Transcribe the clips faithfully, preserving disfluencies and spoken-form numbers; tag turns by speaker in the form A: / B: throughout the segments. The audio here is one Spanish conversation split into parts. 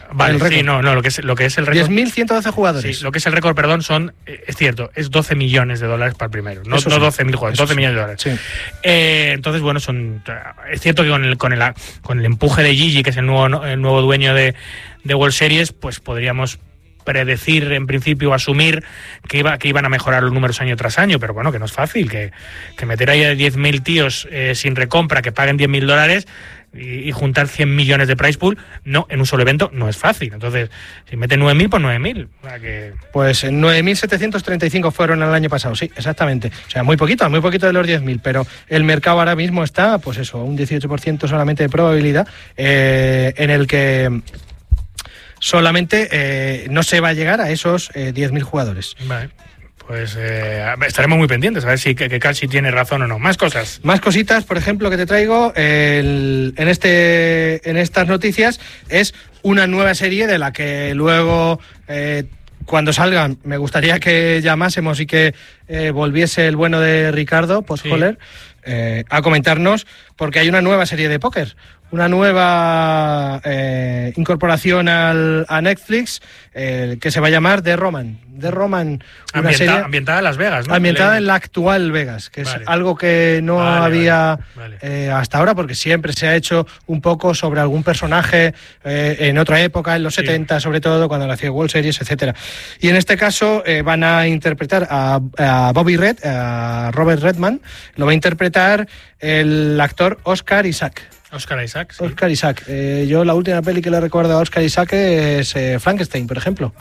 A: Vale, sí, no, no, lo que es, lo que es el récord...
B: diez mil ciento doce jugadores.
A: Sí, lo que es el récord, perdón, son, es cierto, es doce millones de dólares para el primero, no, no doce mil jugadores, doce millones de dólares.
B: Sí.
A: Eh, entonces, bueno, son es cierto que con el, con el, con el empuje de Gigi, que es el nuevo, el nuevo dueño de, de World Series, pues podríamos predecir, en principio, asumir que iba que iban a mejorar los números año tras año, pero bueno, que no es fácil, que, que meter ahí a diez mil tíos eh, sin recompra, que paguen diez mil dólares... Y, y juntar cien millones de prize pool, no, en un solo evento no es fácil. Entonces, si meten nueve mil, pues nueve mil. O sea que...
B: Pues nueve mil setecientos treinta y cinco fueron el año pasado, sí, exactamente. O sea, muy poquito, muy poquito de los diez mil, pero el mercado ahora mismo está, pues eso, un dieciocho por ciento solamente de probabilidad, eh, en el que solamente eh, no se va a llegar a esos eh, diez mil jugadores.
A: Vale. Pues eh, estaremos muy pendientes a ver si que, que Kalsi tiene razón o no. Más cosas.
B: Más cositas, por ejemplo, que te traigo el, en este en estas noticias es una nueva serie de la que luego eh, cuando salgan me gustaría que llamásemos y que eh, volviese el bueno de Ricardo Postholler sí. eh, a comentarnos, porque hay una nueva serie de póker. Una nueva eh, incorporación al, a Netflix eh, que se va a llamar The Roman. The Roman, una
A: Ambienta,
B: serie
A: ambientada en Las Vegas, ¿no?
B: Ambientada en la actual Vegas, que vale. es algo que no vale, había vale, vale. Eh, hasta ahora, porque siempre se ha hecho un poco sobre algún personaje eh, en otra época, en los sí. setenta, sobre todo, cuando nació World Series, etcétera. Y en este caso eh, van a interpretar a, a Bobby Red, a Robert Redman, lo va a interpretar el actor Oscar Isaac.
A: Oscar Isaac, sí.
B: Oscar Isaac. Eh, yo la última peli que le recuerdo a Oscar Isaac es eh, Frankenstein, por ejemplo.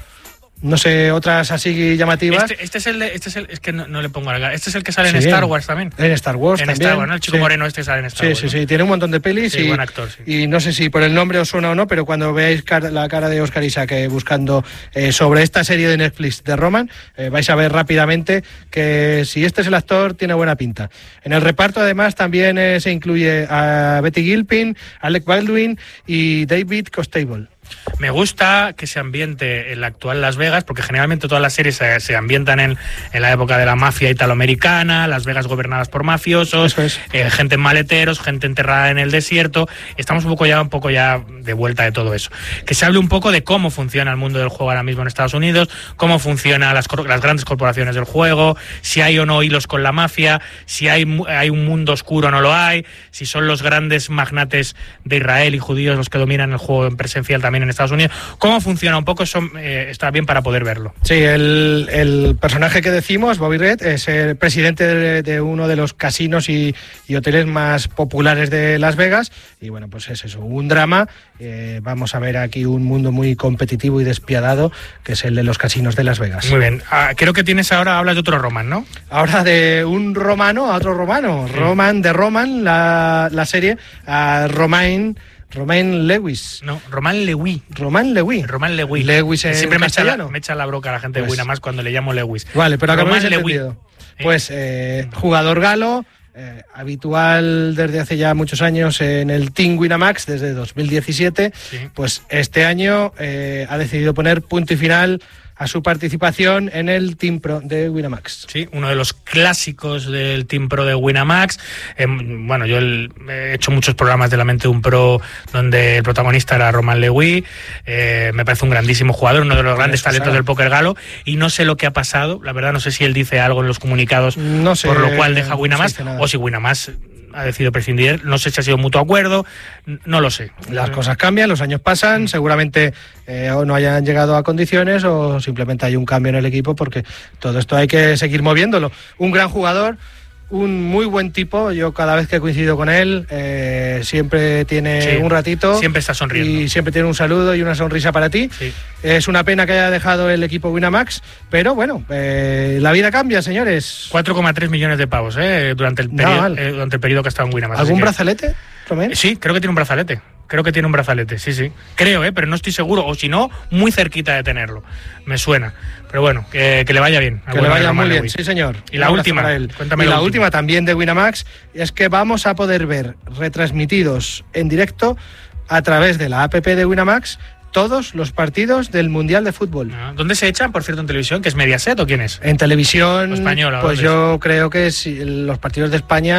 B: No sé, otras así llamativas.
A: Este, este es el de, este es el, es que no, no le pongo la cara. Este es el que sale sí, en Star Wars también.
B: En Star Wars
A: en
B: también.
A: Star Wars, ¿no? El chico
B: sí.
A: moreno este sale en Star
B: sí,
A: Wars.
B: Sí,
A: ¿no?
B: sí, sí. Tiene un montón de pelis
A: sí,
B: y,
A: buen actor, sí.
B: y no sé si por el nombre os suena o no, pero cuando veáis car- la cara de Oscar Isaac eh, buscando eh, sobre esta serie de Netflix de Roman, eh, vais a ver rápidamente que si este es el actor, tiene buena pinta. En el reparto, además, también eh, se incluye a Betty Gilpin, Alec Baldwin y David Costable.
A: Me gusta que se ambiente en la actual Las Vegas, porque generalmente todas las series se, se ambientan en, en la época de la mafia italoamericana, Las Vegas gobernadas por mafiosos,
B: es.
A: eh, gente en maleteros, gente enterrada en el desierto. Estamos un poco ya un poco ya de vuelta de todo eso. Que se hable un poco de cómo funciona el mundo del juego ahora mismo en Estados Unidos, cómo funcionan las, las grandes corporaciones del juego, si hay o no hilos con la mafia, si hay, hay un mundo oscuro o no lo hay, si son los grandes magnates de Israel y judíos los que dominan el juego en presencial también en Estados Unidos. ¿Cómo funciona un poco? Eso eh, está bien para poder verlo.
B: Sí, el, el personaje que decimos, Bobby Red, es el presidente de, de uno de los casinos y, y hoteles más populares de Las Vegas. Y bueno, pues es eso, un drama. Eh, vamos a ver aquí un mundo muy competitivo y despiadado, que es el de los casinos de Las Vegas.
A: Muy bien. Ah, creo que tienes ahora, hablas de otro Roman, ¿no?
B: Ahora de un romano a otro romano. Sí. Roman de Roman, la, la serie, a Romain... Romain Lewis.
A: No, Romain Lewy.
B: Romain Lewy.
A: Romain Lewy.
B: Lewis en
A: Siempre me echa, la,
B: castellano.
A: me echa la broca la gente pues, de Winamax cuando le llamo Lewis.
B: Vale, pero acá
A: Romain Lewy.
B: Pues eh, jugador galo, eh, habitual desde hace ya muchos años en el Team Winamax, desde dos mil diecisiete. Sí. Pues este año eh, ha decidido poner punto y final a su participación en el Team Pro de Winamax.
A: Sí, uno de los clásicos del Team Pro de Winamax. Eh, bueno, yo el, he hecho muchos programas de La Mente de un Pro donde el protagonista era Romain Lewy. Eh, me parece un grandísimo jugador, uno de los grandes talentos sabe. del póker galo, y no sé lo que ha pasado. La verdad, no sé si él dice algo en los comunicados
B: no sé,
A: por lo cual deja Winamax,
B: no
A: o si Winamax ha decidido prescindir. No sé si ha sido mutuo acuerdo, no lo sé.
B: Las cosas cambian, los años pasan, seguramente eh, o no hayan llegado a condiciones o simplemente hay un cambio en el equipo, porque todo esto hay que seguir moviéndolo. Un gran jugador, un muy buen tipo. Yo cada vez que coincido con él eh, siempre tiene sí, un ratito,
A: siempre está sonriendo
B: y siempre tiene un saludo y una sonrisa para ti.
A: Sí.
B: Es una pena que haya dejado el equipo Winamax, pero bueno, eh, la vida cambia, señores.
A: cuatro coma tres millones de pavos eh, durante el periodo no, eh, durante el periodo que ha estado en Winamax.
B: ¿Algún brazalete, Romén?
A: Sí, creo que tiene un brazalete. Creo que tiene un brazalete, sí, sí. Creo, ¿eh? Pero no estoy seguro. O si no, muy cerquita de tenerlo. Me suena. Pero bueno, que, que le vaya bien.
B: Que le vaya muy bien, sí, señor.
A: Y la última,
B: cuéntame. Y la última también de Winamax es que vamos a poder ver retransmitidos en directo a través de la app de Winamax todos los partidos del Mundial de Fútbol.
A: Ah, ¿dónde se echan, por cierto, en televisión? ¿Que es Mediaset o quién es?
B: En televisión,
A: española,
B: pues yo creo que si los partidos de España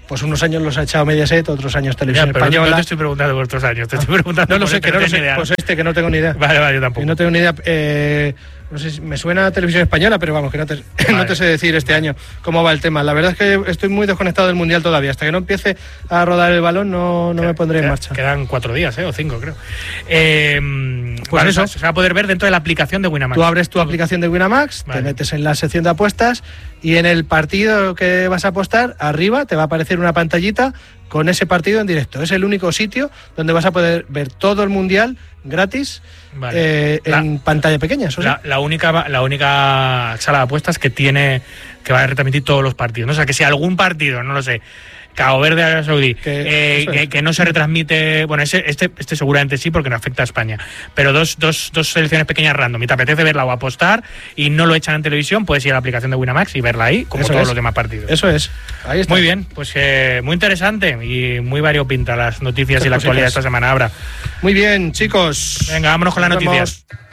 B: pues unos años los ha echado Mediaset, otros años Televisión
A: ya, pero
B: Española.
A: No te estoy preguntando por otros años, te estoy preguntando.
B: No lo
A: por
B: sé, que no lo sé.
A: idea.
B: Pues este, que no tengo ni idea.
A: Vale, vale, yo tampoco.
B: Que no tengo ni idea. Eh, no sé si me suena a Televisión Española, pero vamos, que no te, vale. no te sé decir este vale. año cómo va el tema. La verdad es que estoy muy desconectado del Mundial todavía. Hasta que no empiece a rodar el balón, no, no
A: queda,
B: me pondré
A: queda,
B: en marcha.
A: Quedan cuatro días, ¿eh? O cinco, creo. Eh,
B: pues
A: vale,
B: eso.
A: Se va a poder ver dentro de la aplicación de Winamax.
B: Tú abres tu aplicación de Winamax, vale. te metes en la sección de apuestas y en el partido que vas a apostar, arriba te va a aparecer una pantallita con ese partido en directo. Es el único sitio donde vas a poder ver todo el Mundial gratis, vale. eh, la, en pantalla pequeña. Eso
A: la,
B: sí.
A: la, única, la única sala de apuestas que tiene, que va a retransmitir todos los partidos, ¿no? O sea, que si algún partido, no lo sé, Cabo Verde, Arabia Saudí, que, eh, que, que no se retransmite, bueno, ese, este, este seguramente sí porque no afecta a España, pero dos, dos, dos selecciones pequeñas random, y te apetece verla o apostar y no lo echan en televisión, puedes ir a la aplicación de Winamax y verla ahí, como Eso todos es. los demás partidos.
B: Eso es, ahí está.
A: Muy bien, pues eh, muy interesante y muy variopinta las noticias Estas y la actualidad de esta semana, Abra.
B: Muy bien, chicos.
A: Venga, vámonos con las noticias.